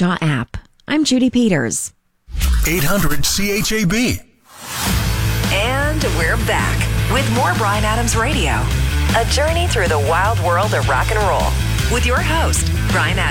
Jaw app. I'm Judy Peters. 800 CHAB. And we're back with more Bryan Adams Radio. A journey through the wild world of rock and roll with your host, Bryan Adams.